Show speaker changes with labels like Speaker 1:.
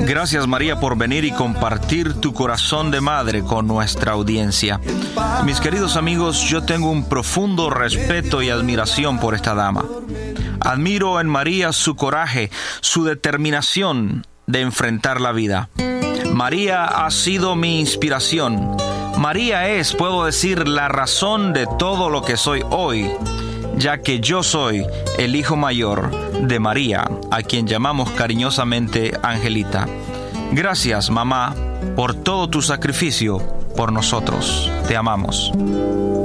Speaker 1: Gracias, María, por venir y compartir tu corazón de madre con nuestra audiencia. Mis queridos amigos, yo tengo un profundo respeto y admiración por esta dama. Admiro en María su coraje, su determinación de enfrentar la vida. María ha sido mi inspiración. María es, puedo decir, la razón de todo lo que soy hoy, ya que yo soy el hijo mayor de María, a quien llamamos cariñosamente Angelita. Gracias, mamá, por todo tu sacrificio por nosotros. Te amamos.